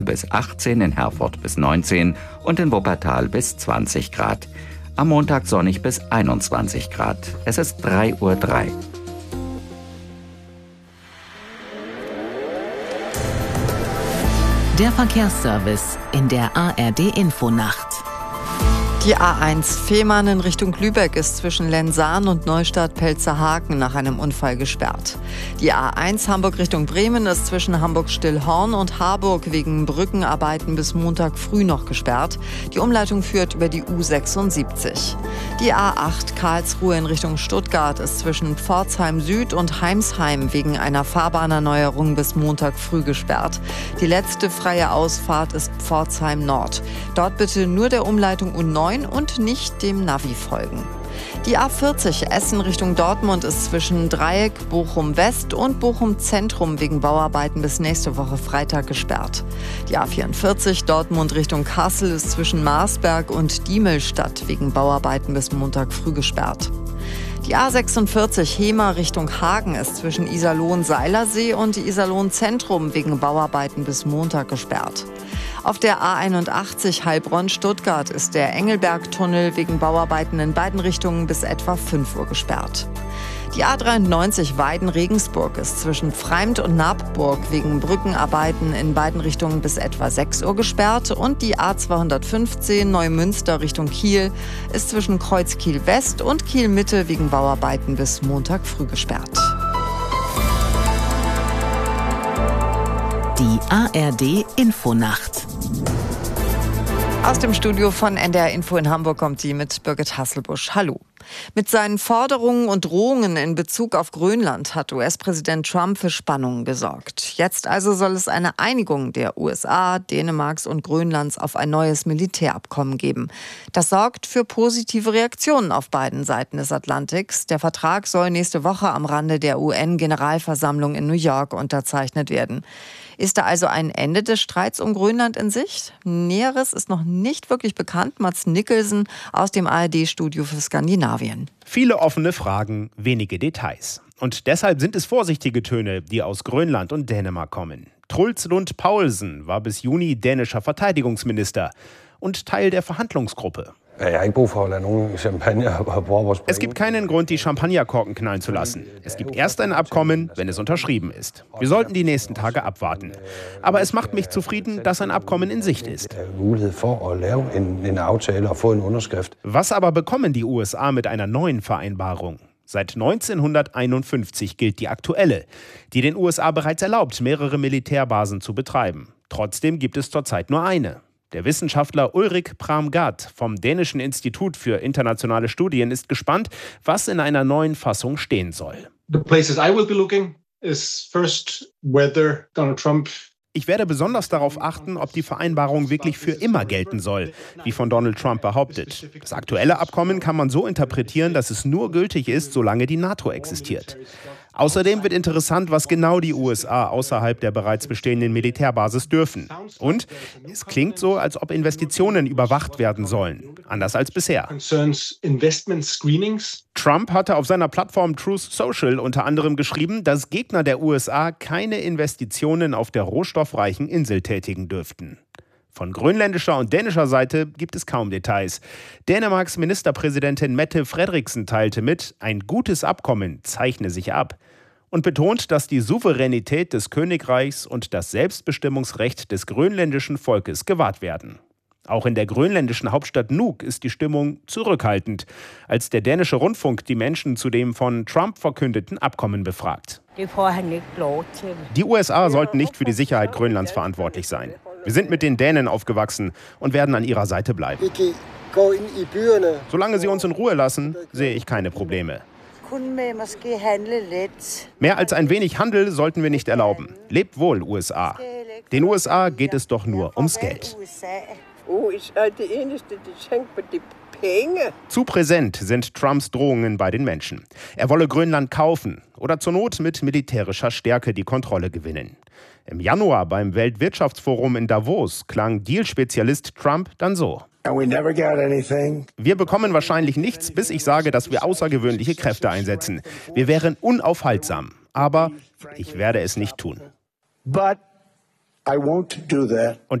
bis 18, in Herford bis 19 und in Wuppertal bis 20 Grad. Am Montag sonnig bis 21 Grad. Es ist 3:03 Uhr. Der Verkehrsservice in der ARD-Infonacht. Die A1 Fehmarn in Richtung Lübeck ist zwischen Lensahn und Neustadt-Pelzerhaken nach einem Unfall gesperrt. Die A1 Hamburg Richtung Bremen ist zwischen Hamburg-Stillhorn und Harburg wegen Brückenarbeiten bis Montag früh noch gesperrt. Die Umleitung führt über die U76. Die A8 Karlsruhe in Richtung Stuttgart ist zwischen Pforzheim Süd und Heimsheim wegen einer Fahrbahnerneuerung bis Montag früh gesperrt. Die letzte freie Ausfahrt ist Pforzheim Nord. Dort bitte nur der Umleitung U9 und nicht dem Navi folgen. Die A40 Essen Richtung Dortmund ist zwischen Dreieck, Bochum West und Bochum Zentrum wegen Bauarbeiten bis nächste Woche Freitag gesperrt. Die A44 Dortmund Richtung Kassel ist zwischen Marsberg und Diemelstadt wegen Bauarbeiten bis Montag früh gesperrt. Die A46 Hemer Richtung Hagen ist zwischen Iserlohn-Seilersee und Iserlohn-Zentrum wegen Bauarbeiten bis Montag gesperrt. Auf der A81 Heilbronn-Stuttgart ist der Engelberg-Tunnel wegen Bauarbeiten in beiden Richtungen bis etwa 5 Uhr gesperrt. Die A93 Weiden-Regensburg ist zwischen Pfreimt und Nabburg wegen Brückenarbeiten in beiden Richtungen bis etwa 6 Uhr gesperrt. Und die A215 Neumünster Richtung Kiel ist zwischen Kreuzkiel West und Kiel Mitte wegen Bauarbeiten bis Montag früh gesperrt. Die ARD-Infonacht. Aus dem Studio von NDR Info in Hamburg kommt die mit Birgit Hasselbusch. Hallo. Mit seinen Forderungen und Drohungen in Bezug auf Grönland hat US-Präsident Trump für Spannungen gesorgt. Jetzt also soll es eine Einigung der USA, Dänemarks und Grönlands auf ein neues Militärabkommen geben. Das sorgt für positive Reaktionen auf beiden Seiten des Atlantiks. Der Vertrag soll nächste Woche am Rande der UN-Generalversammlung in New York unterzeichnet werden. Ist da also ein Ende des Streits um Grönland in Sicht? Näheres ist noch nicht wirklich bekannt. Mats Nicholson aus dem ARD-Studio für Skandinavien. Viele offene Fragen, wenige Details. Und deshalb sind es vorsichtige Töne, die aus Grönland und Dänemark kommen. Truls Lund Poulsen war bis Juni dänischer Verteidigungsminister und Teil der Verhandlungsgruppe. Es gibt keinen Grund, die Champagnerkorken knallen zu lassen. Es gibt erst ein Abkommen, wenn es unterschrieben ist. Wir sollten die nächsten Tage abwarten. Aber es macht mich zufrieden, dass ein Abkommen in Sicht ist. Was aber bekommen die USA mit einer neuen Vereinbarung? Seit 1951 gilt die aktuelle, die den USA bereits erlaubt, mehrere Militärbasen zu betreiben. Trotzdem gibt es zurzeit nur eine. Der Wissenschaftler Ulrik Pram-Gad vom Dänischen Institut für internationale Studien ist gespannt, was in einer neuen Fassung stehen soll. The places I will be looking is first whether Donald Trump. Ich werde besonders darauf achten, ob die Vereinbarung wirklich für immer gelten soll, wie von Donald Trump behauptet. Das aktuelle Abkommen kann man so interpretieren, dass es nur gültig ist, solange die NATO existiert. Außerdem wird interessant, was genau die USA außerhalb der bereits bestehenden Militärbasis dürfen. Und es klingt so, als ob Investitionen überwacht werden sollen, anders als bisher. Trump hatte auf seiner Plattform Truth Social unter anderem geschrieben, dass Gegner der USA keine Investitionen auf der rohstoffreichen Insel tätigen dürften. Von grönländischer und dänischer Seite gibt es kaum Details. Dänemarks Ministerpräsidentin Mette Frederiksen teilte mit, ein gutes Abkommen zeichne sich ab und betont, dass die Souveränität des Königreichs und das Selbstbestimmungsrecht des grönländischen Volkes gewahrt werden. Auch in der grönländischen Hauptstadt Nuuk ist die Stimmung zurückhaltend, als der dänische Rundfunk die Menschen zu dem von Trump verkündeten Abkommen befragt. Die USA sollten nicht für die Sicherheit Grönlands verantwortlich sein. Wir sind mit den Dänen aufgewachsen und werden an ihrer Seite bleiben. Solange sie uns in Ruhe lassen, sehe ich keine Probleme. Mehr als ein wenig Handel sollten wir nicht erlauben. Lebt wohl, USA. Den USA geht es doch nur ums Geld. Zu präsent sind Trumps Drohungen bei den Menschen. Er wolle Grönland kaufen oder zur Not mit militärischer Stärke die Kontrolle gewinnen. Im Januar beim Weltwirtschaftsforum in Davos klang Deal-Spezialist Trump dann so. Wir bekommen wahrscheinlich nichts, bis ich sage, dass wir außergewöhnliche Kräfte einsetzen. Wir wären unaufhaltsam, aber ich werde es nicht tun. I won't do that.